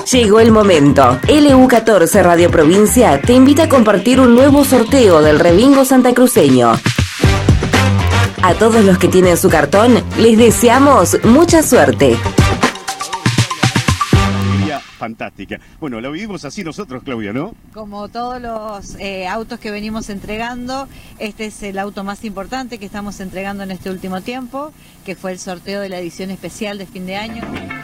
Llegó el momento. LU14 Radio Provincia te invita a compartir un nuevo sorteo del Rebingo santacruceño. A todos los que tienen su cartón, les deseamos mucha suerte. Fantástica. Bueno, lo vivimos así nosotros, Claudia, ¿no? Como todos los autos que venimos entregando, este es el auto más importante que estamos entregando en este último tiempo, que fue el sorteo de la edición especial de fin de año.